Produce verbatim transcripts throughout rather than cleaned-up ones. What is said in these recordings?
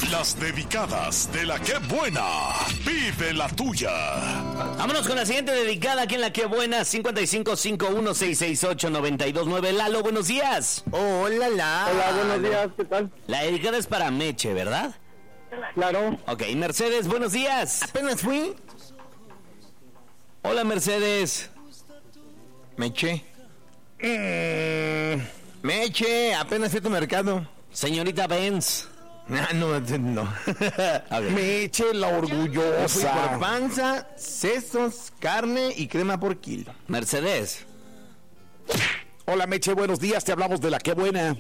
Las dedicadas de la que buena. Pide la tuya. Vámonos con la siguiente dedicada aquí en la que buena. cincuenta y cinco cincuenta y uno seiscientos sesenta y ocho noventa y dos nueve. Lalo, buenos días. Hola, la. Hola, buenos días, ¿qué tal? La dedicada es para Meche, ¿verdad? Claro. Ok, Mercedes, buenos días. Apenas fui. Hola, Mercedes. Me eché. Mm, me eché, apenas fui a tu mercado. Señorita Benz. Ah, no, no. Okay. Me eche la Yo fui orgullosa. por panza, sesos, carne y crema por kilo. Mercedes. Hola, Meche, buenos días. Te hablamos de la que buena.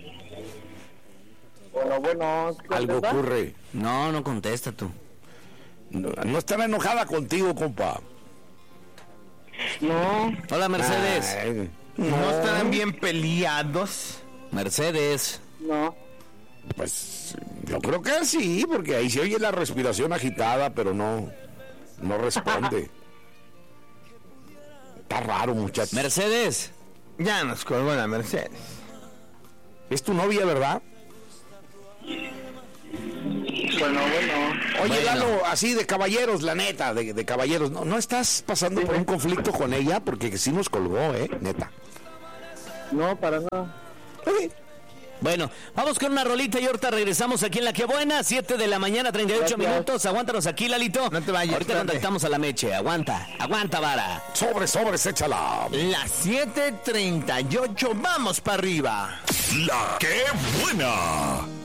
Bueno, bueno. ¿qué Algo tal? ocurre. No, no contesta tú. No, no estará enojada contigo, compa. No, Hola, Mercedes. Ay, ¿No estarán bien peleados? Mercedes. no. pues yo creo que sí, porque ahí se oye la respiración agitada, pero no, no responde. Está raro, muchacho. Mercedes. Ya nos colgó la Mercedes. Es tu novia, ¿verdad? Bueno, bueno. Oye, Bueno. Lalo, así de caballeros, la neta, de, de caballeros. ¿No, ¿No estás pasando por un conflicto con ella? Porque sí nos colgó, ¿eh? Neta. No, para nada. Ok. Bueno, vamos con una rolita y ahorita regresamos aquí en La Que Buena, siete de la mañana, treinta y ocho Gracias. minutos. Aguántanos aquí, Lalito. No te vayas, Ahorita espérate. contactamos a la Meche. Aguanta, aguanta, vara. Sobres, sobres, échala. Las siete treinta y ocho, vamos para arriba. La que buena.